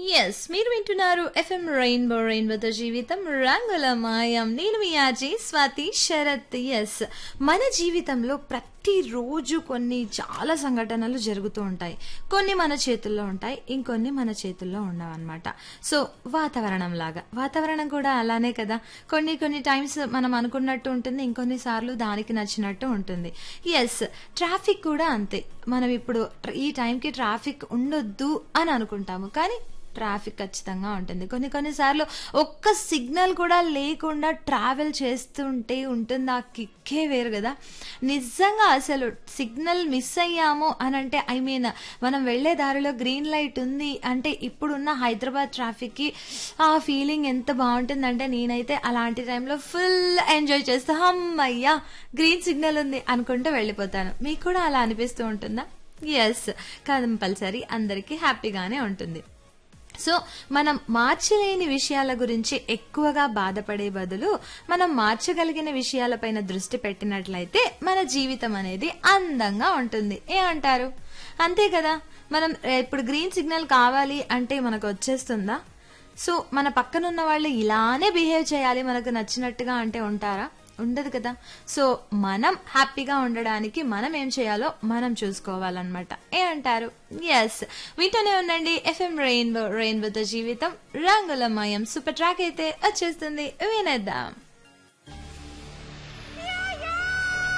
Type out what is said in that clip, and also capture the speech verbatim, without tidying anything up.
Yes మీరు వింటున్నారు FM rainbow రెయిన్బోతో జీవితం రంగుల మాయం. నేను మీ ఆర్జే స్వాతి శరత్. ఎస్ మన జీవితంలో ప్రతిరోజు కొన్ని చాలా సంఘటనలు జరుగుతూ ఉంటాయి. కొన్ని మన చేతుల్లో ఉంటాయి, ఇంకొన్ని మన చేతుల్లో ఉండవు అనమాట. సో వాతావరణం లాగా వాతావరణం కూడా అలానే కదా. కొన్ని కొన్ని టైమ్స్ మనం అనుకున్నట్టు ఉంటుంది, ఇంకొన్ని సార్లు దానికి నచ్చినట్టు ఉంటుంది. ఎస్ ట్రాఫిక్ కూడా అంతే. మనం ఇప్పుడు ఈ టైంకి ట్రాఫిక్ ఉండొద్దు అని అనుకుంటాము, కానీ ట్రాఫిక్ ఖచ్చితంగా ఉంటుంది. కొన్ని కొన్నిసార్లు ఒక్క సిగ్నల్ కూడా లేకుండా ట్రావెల్ చేస్తుంటే ఉంటుంది ఆ కిక్కే వేరు కదా. నిజంగా అసలు సిగ్నల్ మిస్ అయ్యాము అని అంటే, ఐ మీన్ మనం వెళ్లే దారిలో గ్రీన్ లైట్ ఉంది అంటే ఇప్పుడున్న హైదరాబాద్ ట్రాఫిక్కి ఆ ఫీలింగ్ ఎంత బాగుంటుందంటే, నేనైతే అలాంటి టైంలో ఫుల్ ఎంజాయ్ చేస్తా. అమ్మయ్యా గ్రీన్ సిగ్నల్ ఉంది అనుకుంటూ వెళ్ళిపోతాను. మీకు కూడా అలా అనిపిస్తూ ఉంటుందా? ఎస్ కంపల్సరీ అందరికీ హ్యాపీగానే ఉంటుంది. సో మనం మార్చలేని విషయాల గురించి ఎక్కువగా బాధపడే బదులు మనం మార్చగలిగిన విషయాలపైన దృష్టి పెట్టినట్లయితే మన జీవితం అనేది అందంగా ఉంటుంది. ఏమంటారు? అంతే కదా. మనం ఇప్పుడు గ్రీన్ సిగ్నల్ కావాలి అంటే మనకు వచ్చేస్తుందా? సో మన పక్కనున్న వాళ్ళు ఇలానే బిహేవ్ చేయాలి మనకు నచ్చినట్టుగా అంటే ఉంటారా? ఉండదు కదా. సో మనం హ్యాపీగా ఉండడానికి మనం ఏం చేయాలో మనం చూసుకోవాలన్నమాట. ఏ అంటారు? ఎస్ వింటూనే ఉండండి ఎఫ్ఎం రెయిన్బో రెయిన్బోతో జీవితం రంగులమయం. సూపర్ ట్రాక్ అయితే వచ్చేస్తుంది, వినేద్దాం.